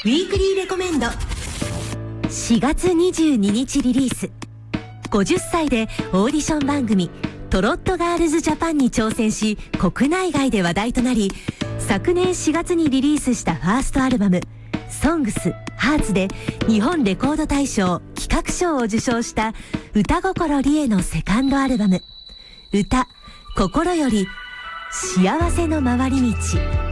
ウィークリーレコメンド。 4月22日リリース。50歳でオーディション番組トロットガールズジャパンに挑戦し、国内外で話題となり、昨年4月にリリースしたファーストアルバムSONGSハーツで日本レコード大賞企画賞を受賞した歌心理恵のセカンドアルバム歌心より幸せの回り道。